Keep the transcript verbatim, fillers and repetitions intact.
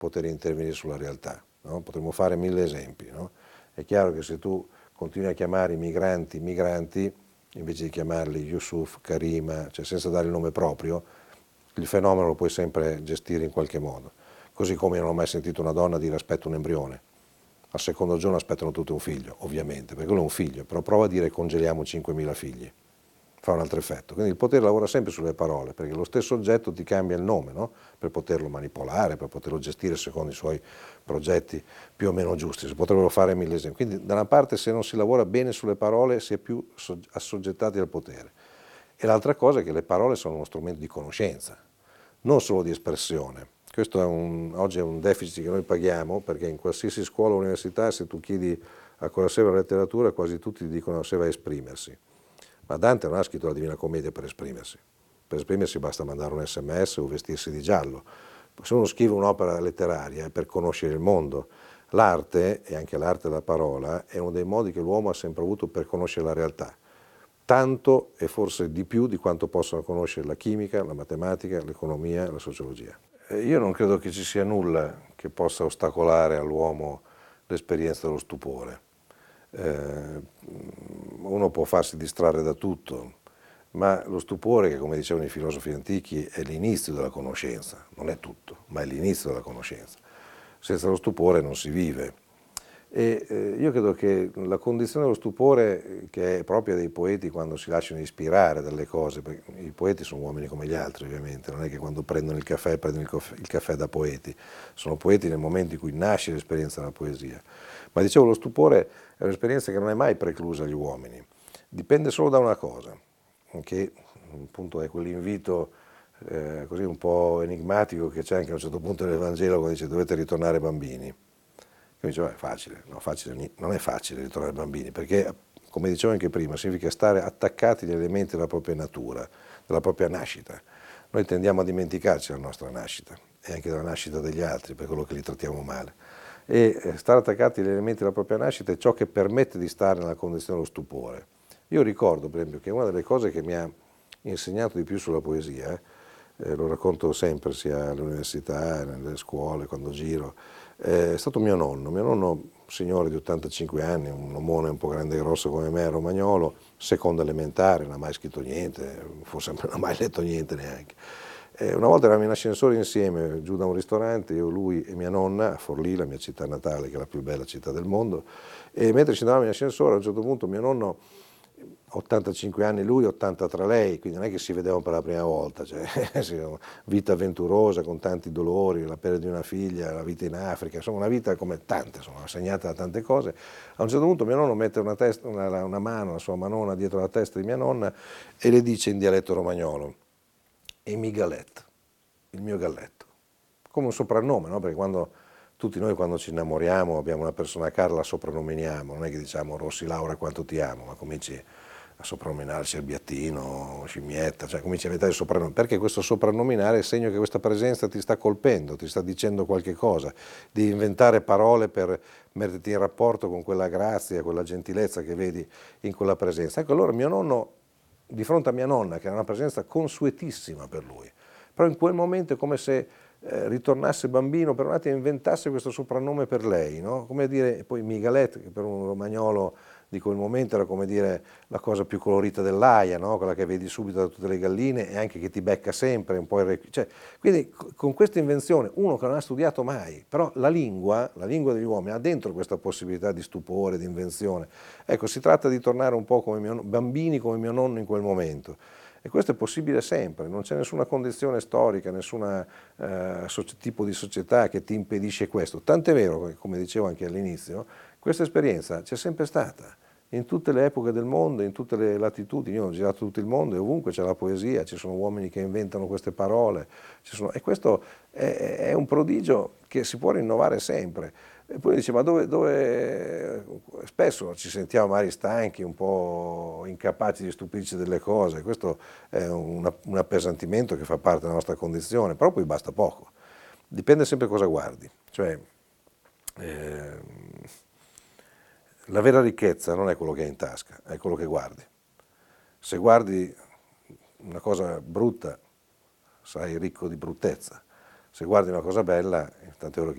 poter intervenire sulla realtà, no? Potremmo fare mille esempi, no? È chiaro che se tu continui a chiamare i migranti migranti, invece di chiamarli Yusuf, Karima, cioè senza dare il nome proprio, il fenomeno lo puoi sempre gestire in qualche modo. Così come io non ho mai sentito una donna dire aspetta un embrione. Al secondo giorno aspettano tutti un figlio, ovviamente, perché quello è un figlio, però prova a dire congeliamo cinquemila figli. Fa un altro effetto. Quindi il potere lavora sempre sulle parole, perché lo stesso oggetto ti cambia il nome, no? Per poterlo manipolare, per poterlo gestire secondo i suoi progetti più o meno giusti. Si potrebbero fare mille esempi. Quindi da una parte se non si lavora bene sulle parole si è più assoggettati al potere. E l'altra cosa è che le parole sono uno strumento di conoscenza, non solo di espressione. Questo è un, oggi è un deficit che noi paghiamo, perché in qualsiasi scuola o università se tu chiedi a cosa serve la letteratura quasi tutti ti dicono serve a esprimersi. Ma Dante non ha scritto la Divina Commedia per esprimersi. Per esprimersi basta mandare un sms o vestirsi di giallo. Se uno scrive un'opera letteraria è per conoscere il mondo. L'arte, e anche l'arte della parola, è uno dei modi che l'uomo ha sempre avuto per conoscere la realtà. Tanto e forse di più di quanto possono conoscere la chimica, la matematica, l'economia e la sociologia. Io non credo che ci sia nulla che possa ostacolare all'uomo l'esperienza dello stupore. Eh, uno può farsi distrarre da tutto, ma lo stupore, che come dicevano i filosofi antichi, è l'inizio della conoscenza, non è tutto, ma è l'inizio della conoscenza. Senza lo stupore non si vive. E eh, io credo che la condizione dello stupore, che è propria dei poeti quando si lasciano ispirare dalle cose, perché i poeti sono uomini come gli altri ovviamente, non è che quando prendono il caffè prendono il caffè, il caffè da poeti, sono poeti nel momento in cui nasce l'esperienza della poesia. Ma dicevo, lo stupore è un'esperienza che non è mai preclusa agli uomini, dipende solo da una cosa, che appunto è quell'invito eh, così un po' enigmatico che c'è anche a un certo punto nel Vangelo quando dice dovete ritornare bambini. Io dicevo, è facile, no, facile, non è facile ritornare bambini, perché, come dicevo anche prima, significa stare attaccati agli elementi della propria natura, della propria nascita. Noi tendiamo a dimenticarci della nostra nascita e anche della nascita degli altri, per quello che li trattiamo male. E stare attaccati agli elementi della propria nascita è ciò che permette di stare nella condizione dello stupore. Io ricordo, per esempio, che una delle cose che mi ha insegnato di più sulla poesia, eh, lo racconto sempre sia all'università, nelle scuole, quando giro, è stato mio nonno, mio nonno signore di ottantacinque anni, un omone un po' grande e grosso come me, romagnolo, seconda elementare, non ha mai scritto niente, forse non ha mai letto niente neanche. E una volta eravamo in ascensore insieme, giù da un ristorante, io, lui e mia nonna, a Forlì, la mia città natale, che è la più bella città del mondo, e mentre ci andavamo in ascensore, a un certo punto mio nonno, ottantacinque anni lui, ottantatré lei, quindi non è che si vedevano per la prima volta, cioè, vita avventurosa con tanti dolori, la perdita di una figlia, la vita in Africa, insomma una vita come tante, insomma, segnata da tante cose. A un certo punto mio nonno mette una, testa, una, una mano, la sua manona dietro la testa di mia nonna e le dice in dialetto romagnolo, e mi galletto, il mio galletto, come un soprannome, no? Perché quando tutti noi quando ci innamoriamo abbiamo una persona cara, la soprannominiamo, non è che diciamo Rossi Laura quanto ti amo, ma cominci a soprannominare Cerbiattino, Scimmietta, cioè cominci a inventare il soprannome, perché questo soprannominare è il segno che questa presenza ti sta colpendo, ti sta dicendo qualche cosa, di inventare parole per metterti in rapporto con quella grazia, quella gentilezza che vedi in quella presenza. Ecco, allora mio nonno, di fronte a mia nonna, che era una presenza consuetissima per lui, però in quel momento è come se eh, ritornasse bambino per un attimo e inventasse questo soprannome per lei, no? Come dire, poi Migalet, che per un romagnolo di quel momento era come dire la cosa più colorita dell'aia, no? Quella che vedi subito da tutte le galline e anche che ti becca sempre, un po' il requ- cioè, quindi con questa invenzione, uno che non ha studiato mai, però la lingua, la lingua degli uomini ha dentro questa possibilità di stupore, di invenzione. Ecco, si tratta di tornare un po' come mio, bambini come mio nonno in quel momento. E questo è possibile sempre, non c'è nessuna condizione storica, nessun eh, tipo di società che ti impedisce questo. Tant'è vero che, come dicevo anche all'inizio, questa esperienza c'è sempre stata, in tutte le epoche del mondo, in tutte le latitudini. Io ho girato tutto il mondo e ovunque c'è la poesia, ci sono uomini che inventano queste parole, ci sono, e questo è, è un prodigio che si può rinnovare sempre. E poi dice, ma dove, dove, spesso ci sentiamo magari stanchi, un po' incapaci di stupirci delle cose, questo è un, un appesantimento che fa parte della nostra condizione, però poi basta poco, dipende sempre cosa guardi, cioè eh, la vera ricchezza non è quello che hai in tasca, è quello che guardi. Se guardi una cosa brutta, sarai ricco di bruttezza. se guardi una cosa bella, tant'è ora che